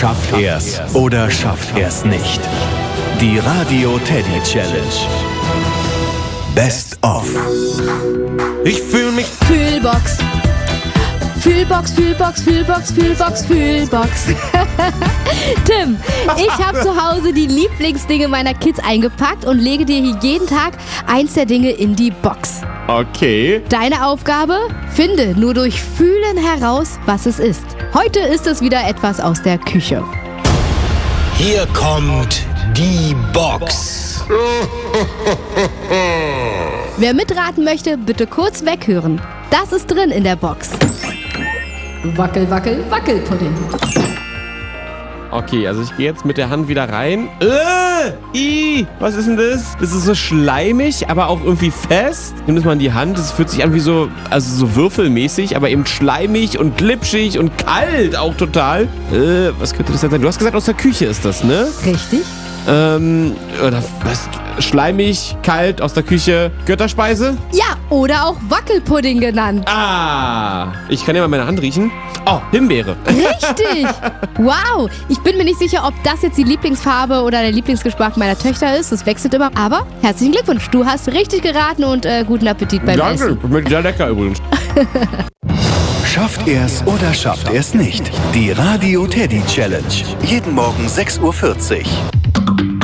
Schafft er's oder schafft er's nicht? Die Radio Teddy Challenge. Best of. Ich fühle mich... Fühlbox. Fühlbox, Fühlbox, Fühlbox, Fühlbox, Fühlbox. Tim, ich habe zu Hause die Lieblingsdinge meiner Kids eingepackt und lege dir hier jeden Tag eins der Dinge in die Box. Okay. Deine Aufgabe? Finde nur durch Fühlen heraus, was es ist. Heute ist es wieder etwas aus der Küche. Hier kommt die Box. Wer mitraten möchte, bitte kurz weghören. Das ist drin in der Box. Wackel, wackel, Wackelpudding. Okay, also ich gehe jetzt mit der Hand wieder rein. Was ist denn das? Das ist so schleimig, aber auch irgendwie fest. Nimm das mal in die Hand. Das fühlt sich an wie so, also so würfelmäßig, aber eben schleimig und glitschig und kalt auch total. Was könnte das denn sein? Du hast gesagt, aus der Küche ist das, ne? Richtig. Oder was? Schleimig, kalt, aus der Küche. Götterspeise? Ja, oder auch Wackelpudding genannt. Ich kann ja mal meine Hand riechen. Oh, Himbeere. Richtig. Wow. Ich bin mir nicht sicher, ob das jetzt die Lieblingsfarbe oder der Lieblingsgeschmack meiner Töchter ist. Das wechselt immer. Aber herzlichen Glückwunsch. Du hast richtig geraten und guten Appetit beim Essen. Danke. Schmeckt sehr lecker übrigens. Schafft er's oder schafft er's nicht? Die Radio Teddy Challenge. Jeden Morgen 6:40 Uhr.